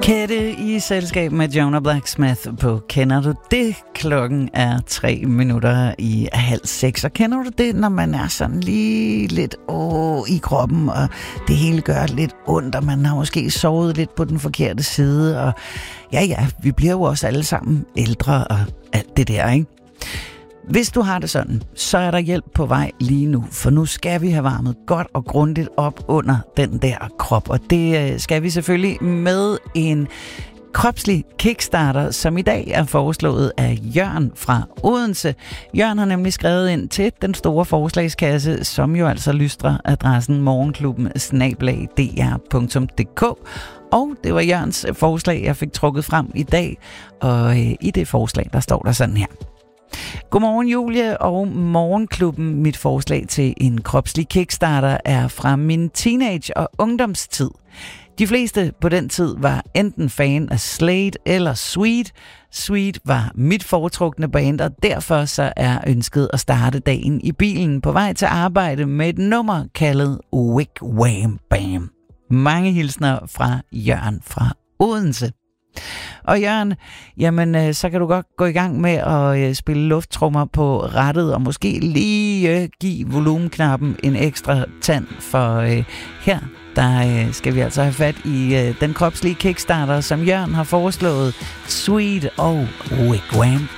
Kette i selskab med Jonah Blacksmith på Kender du det? Klokken er 5:03. Og kender du det, når man er sådan lige lidt i kroppen, og det hele gør lidt ondt, og man har måske sovet lidt på den forkerte side, og ja, vi bliver jo også alle sammen ældre og alt det der, ikke? Hvis du har det sådan, så er der hjælp på vej lige nu, for nu skal vi have varmet godt og grundigt op under den der krop, og det skal vi selvfølgelig med en kropslig kickstarter, som i dag er foreslået af Jørn fra Odense. Jørn har nemlig skrevet ind til den store forslagskasse, som jo altså lystrer adressen morgenklubben@dr.dk. Og det var Jørns forslag, jeg fik trukket frem i dag, og i det forslag, der står der sådan her. Godmorgen Julie og Morgenklubben. Mit forslag til en kropslig kickstarter er fra min teenage- og ungdomstid. De fleste på den tid var enten fan af Slade eller Sweet. Sweet var mit foretrukne band, og derfor så er ønsket at starte dagen i bilen på vej til arbejde med et nummer kaldet Wig Wham Bam. Mange hilsner fra Jørn fra Odense. Og Jørgen, jamen så kan du godt gå i gang med at spille lufttrummer på rattet, og måske lige give volumenknappen en ekstra tand, for her der skal vi altså have fat i den kropslige kickstarter, som Jørgen har foreslået, Sweet og Wig Wham.